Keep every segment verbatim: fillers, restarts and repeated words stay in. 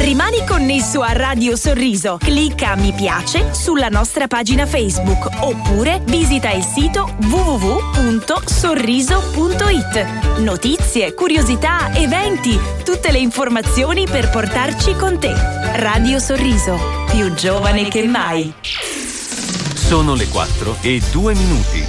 Rimani connesso a Radio Sorriso. Clicca mi piace sulla nostra pagina Facebook oppure visita il sito w w w punto sorriso punto i t. Notizie, curiosità, eventi, tutte le informazioni per portarci con te. Radio Sorriso, più giovane che mai. Sono le quattro e due minuti.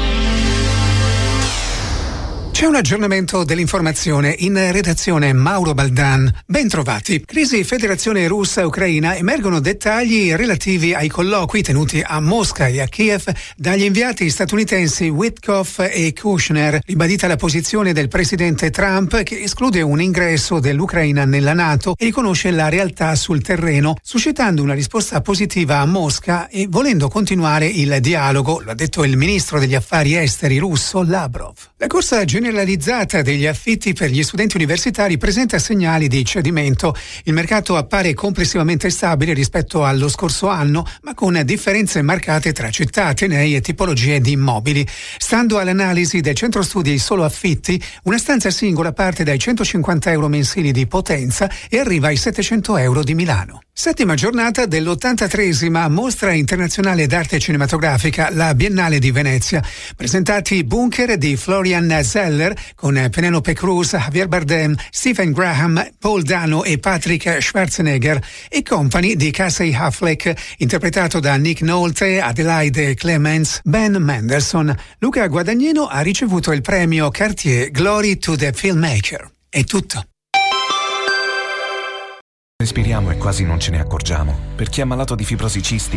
C'è un aggiornamento dell'informazione in redazione Mauro Baldan. Ben trovati. Crisi Federazione Russa-Ucraina, emergono dettagli relativi ai colloqui tenuti a Mosca e a Kiev dagli inviati statunitensi Witkoff e Kushner, ribadita la posizione del presidente Trump che esclude un ingresso dell'Ucraina nella NATO e riconosce la realtà sul terreno, suscitando una risposta positiva a Mosca e volendo continuare il dialogo, lo ha detto il ministro degli affari esteri russo Lavrov. La corsa generalizzata degli affitti per gli studenti universitari presenta segnali di cedimento. Il mercato appare complessivamente stabile rispetto allo scorso anno, ma con differenze marcate tra città, atenei e tipologie di immobili. Stando all'analisi del centro studi Solo Affitti, una stanza singola parte dai centocinquanta euro mensili di Potenza e arriva ai settecento euro di Milano. Settima giornata dell'ottantatreesima Mostra Internazionale d'Arte Cinematografica, la Biennale di Venezia. Presentati Bunker di Florian Zeller con Penelope Cruz, Javier Bardem, Stephen Graham, Paul Dano e Patrick Schwarzenegger e Company di Casey Affleck, interpretato da Nick Nolte, Adelaide Clemens, Ben Mendelsohn. Luca Guadagnino ha ricevuto il premio Cartier Glory to the Filmmaker. È tutto. Respiriamo e quasi non ce ne accorgiamo. Per chi è malato di fibrosi cisti,